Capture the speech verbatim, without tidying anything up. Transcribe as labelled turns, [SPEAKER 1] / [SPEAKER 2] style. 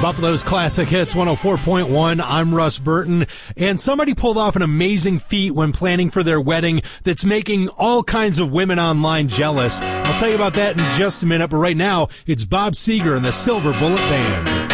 [SPEAKER 1] Buffalo's Classic Hits one oh four point one. I'm Russ Burton. And somebody pulled off an amazing feat when planning for their wedding that's making all kinds of women online jealous. I'll tell you about that in just a minute, but right now, it's Bob Seger and the Silver Bullet Band.